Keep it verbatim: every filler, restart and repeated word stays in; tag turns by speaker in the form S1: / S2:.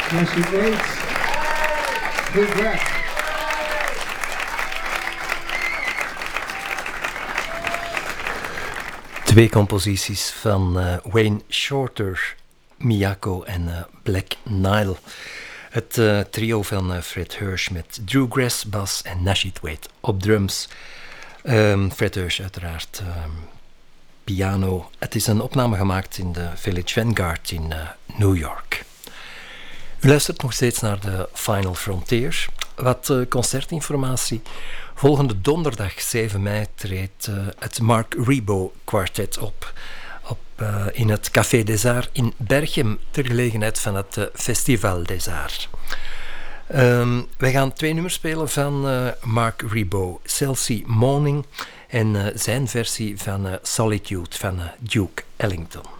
S1: Nashi Waits. Congrats.
S2: Twee composities van uh, Wayne Shorter, Miyako en uh, Black Nile. Het uh, trio van uh, Fred Hirsch met Drew Grass, bas en Nashi Waits op drums. Um, Fred Hirsch uiteraard um, piano. Het is een opname gemaakt in de Village Vanguard in uh, New York. U luistert nog steeds naar de Final Frontier. Wat uh, concertinformatie. Volgende donderdag zeven mei treedt uh, het Mark Ribot Quartet op, op uh, in het Café des Arts in Berchem ter gelegenheid van het uh, Festival des Arts. Um, wij gaan twee nummers spelen van uh, Mark Ribot, Chelsea Morning en uh, zijn versie van uh, Solitude van uh, Duke Ellington.